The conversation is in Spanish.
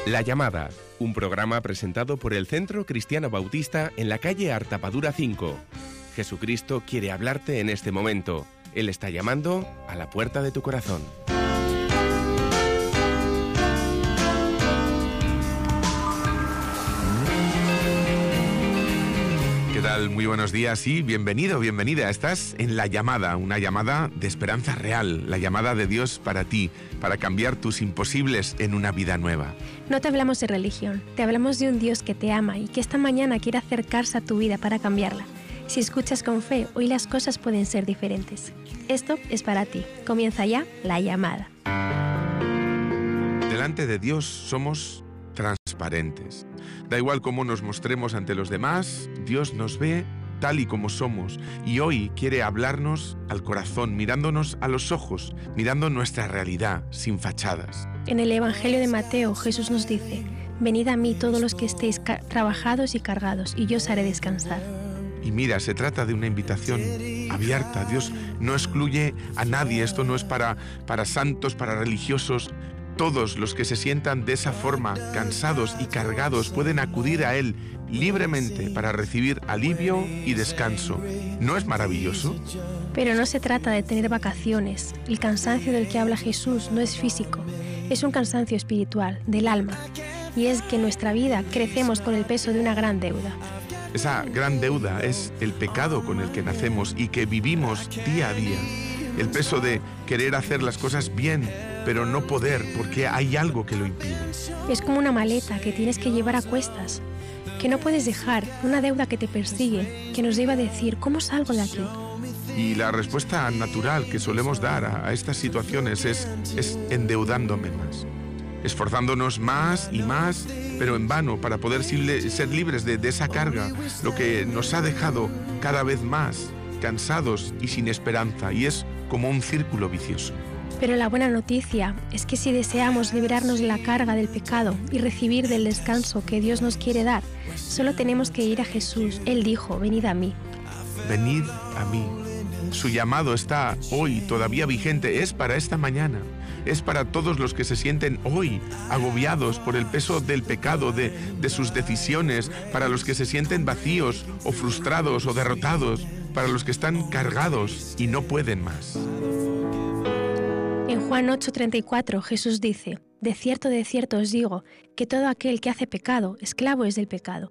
La Llamada, un programa presentado por el Centro Cristiano Bautista en la calle Artapadura 5. Jesucristo quiere hablarte en este momento. Él está llamando a la puerta de tu corazón. ¿Qué tal? Muy buenos días y bienvenido, bienvenida. Estás en La Llamada, una llamada de esperanza real, la llamada de Dios para ti, para cambiar tus imposibles en una vida nueva. No te hablamos de religión, te hablamos de un Dios que te ama y que esta mañana quiere acercarse a tu vida para cambiarla. Si escuchas con fe, hoy las cosas pueden ser diferentes. Esto es para ti. Comienza ya La Llamada. Delante de Dios somos transparentes. Da igual cómo nos mostremos ante los demás, Dios nos ve tal y como somos y hoy quiere hablarnos al corazón, mirándonos a los ojos, mirando nuestra realidad, sin fachadas. En el Evangelio de Mateo, Jesús nos dice: «Venid a mí todos los que estéis trabajados y cargados, y yo os haré descansar». Y mira, se trata de una invitación abierta. Dios no excluye a nadie. Esto no es para santos, para religiosos. Todos los que se sientan de esa forma, cansados y cargados, pueden acudir a Él libremente para recibir alivio y descanso. ¿No es maravilloso? Pero no se trata de tener vacaciones. El cansancio del que habla Jesús no es físico, es un cansancio espiritual, del alma. Y es que en nuestra vida crecemos con el peso de una gran deuda. Esa gran deuda es el pecado con el que nacemos y que vivimos día a día. El peso de querer hacer las cosas bien, pero no poder porque hay algo que lo impide. Es como una maleta que tienes que llevar a cuestas, que no puedes dejar, una deuda que te persigue, que nos lleva a decir: ¿cómo salgo de aquí? Y la respuesta natural que solemos dar a estas situaciones es endeudándome más, esforzándonos más y más, pero en vano, para poder ser libres de esa carga, lo que nos ha dejado cada vez más cansados y sin esperanza, y es como un círculo vicioso. Pero la buena noticia es que si deseamos liberarnos de la carga del pecado y recibir del descanso que Dios nos quiere dar, solo tenemos que ir a Jesús. Él dijo: «Venid a mí». Venid a mí. Su llamado está hoy todavía vigente, es para esta mañana. Es para todos los que se sienten hoy agobiados por el peso del pecado, de sus decisiones, para los que se sienten vacíos o frustrados o derrotados, para los que están cargados y no pueden más. En Juan 8:34 Jesús dice: de cierto os digo, que todo aquel que hace pecado, esclavo es del pecado.